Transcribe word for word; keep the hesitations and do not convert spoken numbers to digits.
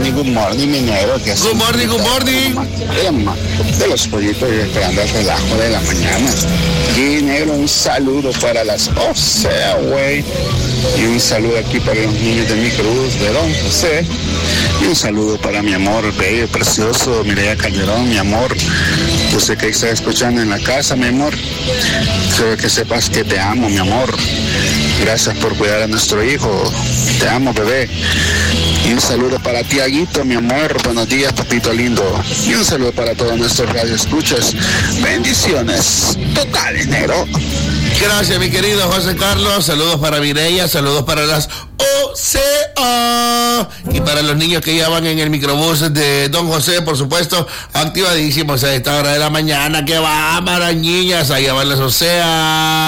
morning, good morning, mi negro. Que good morning, good morning. De los pollitos y esperando el relajo de la mañana. Y negro, un saludo para las doce, güey. Y un saludo aquí para los niños de mi cruz, de Don José. Y un saludo para mi amor bello, precioso, Mireya Calderón, mi amor. Yo sé que está escuchando en la casa, mi amor. Quiero que sepas que te amo, mi amor. Gracias por cuidar a nuestro hijo. Te amo, bebé. Y un saludo para ti, Aguito, mi amor. Buenos días, papito lindo. Y un saludo para todos nuestros radioescuchas. Bendiciones totales, negro. Gracias, mi querido José Carlos. Saludos para Mireya, saludos para las O C A y para los niños que ya van en el microbús de Don José, por supuesto, activadísimos a esta hora de la mañana. Que va para niñas, allá van las O C A.